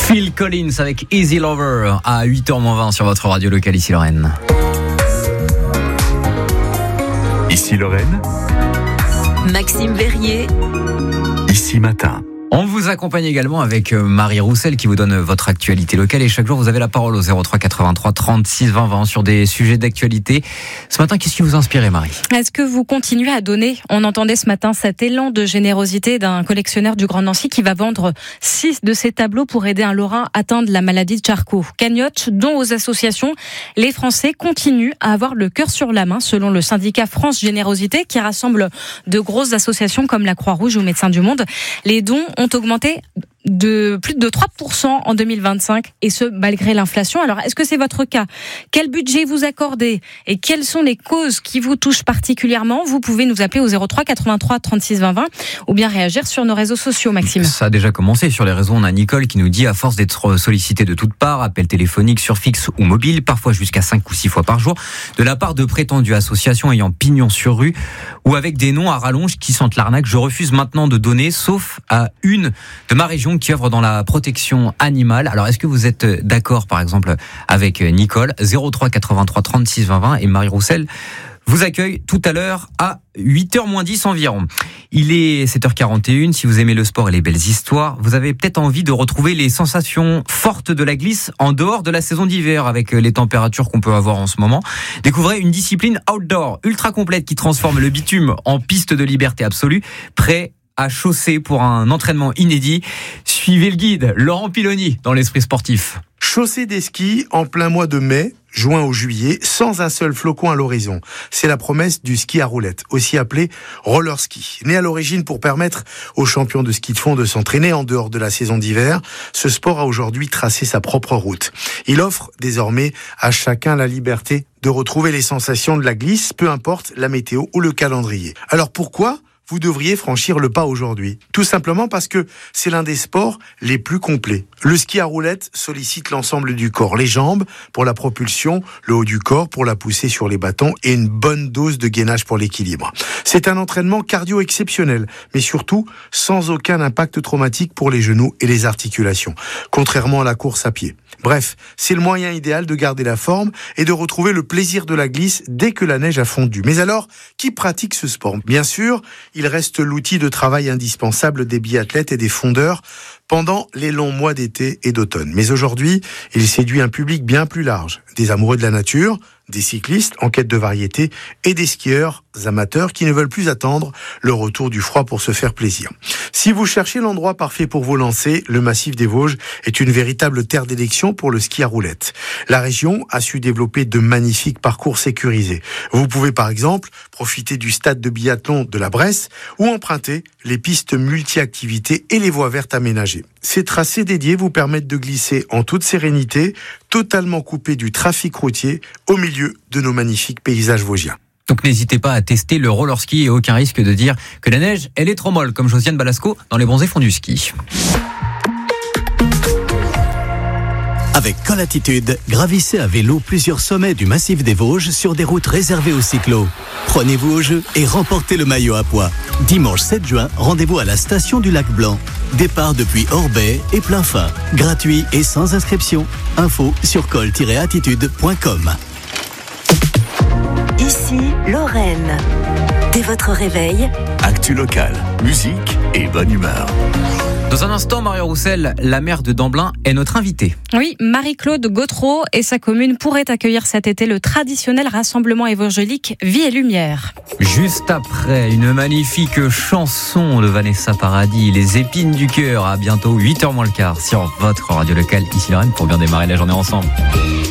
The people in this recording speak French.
Phil Collins avec Easy Lover à 8h20 sur votre radio locale ici Lorraine. Ici Lorraine. Maxime Verrier. Ici Matin. On vous accompagne également avec Marie Roussel qui vous donne votre actualité locale et chaque jour vous avez la parole au 03 83 36 20 20 sur des sujets d'actualité. Ce matin, qu'est-ce qui vous inspire, Marie ? Est-ce que vous continuez à donner ? On entendait ce matin cet élan de générosité d'un collectionneur du Grand Nancy qui va vendre 6 de ses tableaux pour aider un Lorrain atteint de la maladie de Charcot. Cagnotte, dons aux associations. Les Français continuent à avoir le cœur sur la main selon le syndicat France Générosité qui rassemble de grosses associations comme la Croix-Rouge ou Médecins du Monde. Les dons ont augmenté de plus de 3% en 2025 et ce malgré l'inflation. Alors est-ce que c'est votre cas ? Quel budget vous accordez et quelles sont les causes qui vous touchent particulièrement ? Vous pouvez nous appeler au 03 83 36 20 20 ou bien réagir sur nos réseaux sociaux, Maxime. Ça a déjà commencé sur les réseaux. On a Nicole qui nous dit à force d'être sollicité de toutes parts, appels téléphoniques sur fixe ou mobile, parfois jusqu'à 5 ou 6 fois par jour, de la part de prétendues associations ayant pignon sur rue ou avec des noms à rallonge qui sentent l'arnaque. Je refuse maintenant de donner, sauf à une de ma région qui œuvre dans la protection animale. Alors, est-ce que vous êtes d'accord, par exemple, avec Nicole ? 03 83 36 20 20 et Marie Roussel vous accueille tout à l'heure à 8h-10 environ. Il est 7h41. Si vous aimez le sport et les belles histoires, vous avez peut-être envie de retrouver les sensations fortes de la glisse en dehors de la saison d'hiver avec les températures qu'on peut avoir en ce moment. Découvrez une discipline outdoor ultra complète qui transforme le bitume en piste de liberté absolue, prêt à chausser pour un entraînement inédit. Suivez le guide Laurent Piloni dans l'esprit sportif. Chausser des skis en plein mois de mai, juin ou juillet, sans un seul flocon à l'horizon. C'est la promesse du ski à roulettes, aussi appelé roller ski. Né à l'origine pour permettre aux champions de ski de fond de s'entraîner en dehors de la saison d'hiver, ce sport a aujourd'hui tracé sa propre route. Il offre désormais à chacun la liberté de retrouver les sensations de la glisse, peu importe la météo ou le calendrier. Alors pourquoi vous devriez franchir le pas aujourd'hui? Tout simplement parce que c'est l'un des sports les plus complets. Le ski à roulettes sollicite l'ensemble du corps, les jambes pour la propulsion, le haut du corps pour la poussée sur les bâtons et une bonne dose de gainage pour l'équilibre. C'est un entraînement cardio exceptionnel, mais surtout sans aucun impact traumatique pour les genoux et les articulations, contrairement à la course à pied. Bref, c'est le moyen idéal de garder la forme et de retrouver le plaisir de la glisse dès que la neige a fondu. Mais alors, qui pratique ce sport ? Bien sûr, il reste l'outil de travail indispensable des biathlètes et des fondeurs pendant les longs mois d'été et d'automne. Mais aujourd'hui, il séduit un public bien plus large. Des amoureux de la nature, des cyclistes en quête de variété et des skieurs amateurs qui ne veulent plus attendre le retour du froid pour se faire plaisir. Si vous cherchez l'endroit parfait pour vous lancer, le massif des Vosges est une véritable terre d'élection pour le ski à roulettes. La région a su développer de magnifiques parcours sécurisés. Vous pouvez par exemple profiter du stade de biathlon de la Bresse ou emprunter les pistes multi-activités et les voies vertes aménagées. Ces tracés dédiés vous permettent de glisser en toute sérénité, totalement coupés du trafic routier, au milieu de nos magnifiques paysages vosgiens. Donc n'hésitez pas à tester le roller ski et aucun risque de dire que la neige, elle est trop molle, comme Josiane Balasco dans Les Bronzés font du ski. Avec Colatitude, gravissez à vélo plusieurs sommets du massif des Vosges sur des routes réservées aux cyclos. Prenez-vous au jeu et remportez le maillot à pois. Dimanche 7 juin, rendez-vous à la station du Lac Blanc. Départ depuis Orbey et plein fin. Gratuit et sans inscription. Info sur col-attitude.com. Ici Lorraine. Dès votre réveil, Actu locale, musique et bonne humeur. Dans un instant, Marie Roussel, la maire de Damblin, est notre invitée. Oui, Marie-Claude Gautreau et sa commune pourraient accueillir cet été le traditionnel rassemblement évangélique Vie et Lumière. Juste après, une magnifique chanson de Vanessa Paradis, Les épines du cœur. À bientôt, 8h moins le quart, sur votre radio locale, ici Lorraine, pour bien démarrer la journée ensemble.